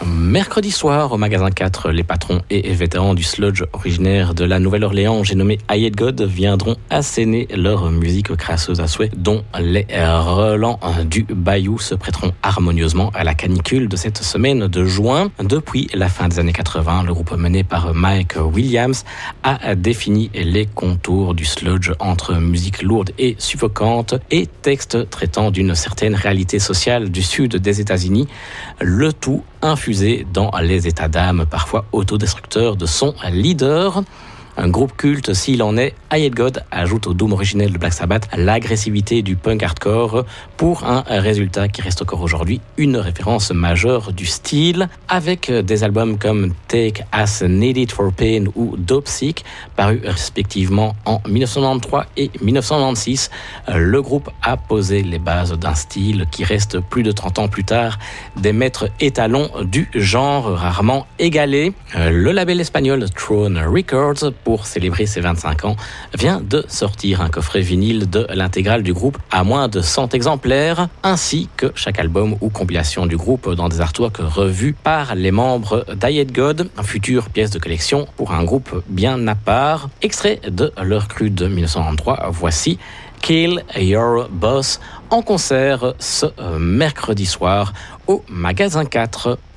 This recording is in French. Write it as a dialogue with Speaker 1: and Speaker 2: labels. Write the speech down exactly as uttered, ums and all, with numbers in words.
Speaker 1: Mercredi soir, au magasin quatre, les patrons et vétérans du sludge originaire de la Nouvelle-Orléans, j'ai nommé I Hate God, viendront asséner leur musique crasseuse à souhait, dont les relents du Bayou se prêteront harmonieusement à la canicule de cette semaine de juin. Depuis la fin des années quatre-vingts, le groupe mené par Mike Williams a défini les contours du sludge entre musique lourde et suffocante et textes traitant d'une certaine réalité sociale du sud des États-Unis, le tout infusé dans les états d'âme parfois autodestructeurs de son leader. Un groupe culte s'il en est, I Hate God ajoute au doom originel de Black Sabbath l'agressivité du punk hardcore pour un résultat qui reste encore aujourd'hui une référence majeure du style, avec des albums comme Take As Needed for Pain ou Dope Sick, parus respectivement en dix-neuf cent quatre-vingt-treize et dix-neuf cent quatre-vingt-six. Le groupe a posé les bases d'un style qui reste plus de trente ans plus tard des maîtres étalons du genre rarement égalé. Le label espagnol Throne Records, pour célébrer ses vingt-cinq ans, vient de sortir un coffret vinyle de l'intégrale du groupe à moins de cent exemplaires, ainsi que chaque album ou compilation du groupe dans des artworks revus par les membres d'I Hate God, future pièce de collection pour un groupe bien à part. Extrait de leur cru de dix-neuf cent trente-trois, voici Kill Your Boss en concert ce mercredi soir au magasin quatre.